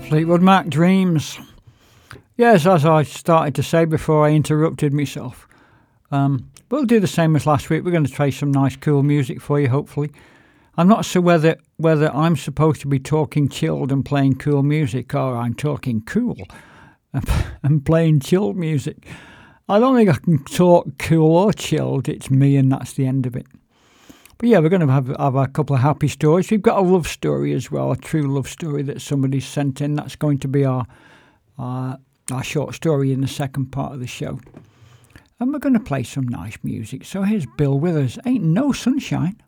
Fleetwood Mac Dreams. Yes, as I started to say before I interrupted myself, we'll do the same as last week. We're going to play some nice, cool music for you, hopefully. I'm not sure whether I'm supposed to be talking chilled and playing cool music, or I'm talking cool and playing chilled music. I don't think I can talk cool or chilled. It's me, and that's the end of it. But yeah, we're going to have a couple of happy stories. We've got a love story as well, a true love story that somebody sent in. That's going to be our short story in the second part of the show. And we're going to play some nice music. So here's Bill Withers, Ain't No Sunshine.